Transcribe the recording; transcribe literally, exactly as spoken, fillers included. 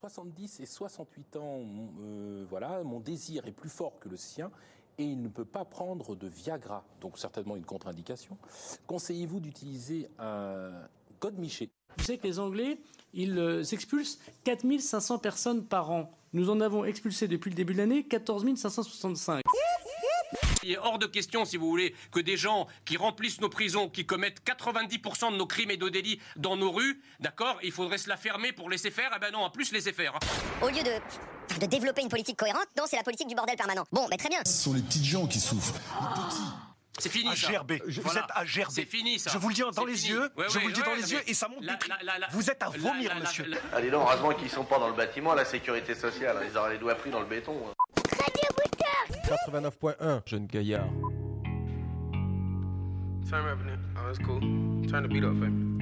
soixante-dix et soixante-huit ans, euh, voilà, mon désir est plus fort que le sien et il ne peut pas prendre de Viagra, donc certainement une contre-indication. Conseillez-vous d'utiliser un godemiché? Vous savez que les Anglais, ils euh, expulsent quatre mille cinq cents personnes par an. Nous en avons expulsé depuis le début de l'année quatorze mille cinq cent soixante-cinq. Il est hors de question, si vous voulez, que des gens qui remplissent nos prisons, qui commettent quatre-vingt-dix pour cent de nos crimes et de délits dans nos rues, d'accord, il faudrait se la fermer pour laisser faire. Eh ben non, en plus laisser faire. Au lieu de, de développer une politique cohérente, non, c'est la politique du bordel permanent. Bon, mais très bien. Ce sont les petites gens qui souffrent. Les petits. C'est fini, à ça. gerber. Vous Voilà. êtes à gerber. C'est fini, ça. Je vous le dis dans C'est les fini. yeux, Ouais, je ouais, vous le dis ouais, dans ouais, les yeux, mais et ça monte la- des cris. la- la- la- Vous êtes à la- vomir, la- la- monsieur. la- Ah, dis donc, heureusement qu'ils sont pas dans le bâtiment, la sécurité sociale. Ils auraient les doigts pris dans le béton. quatre-vingt-neuf point un, jeune gaillard. Turn revenue. Oh, that's cool. Turn the beat up for me.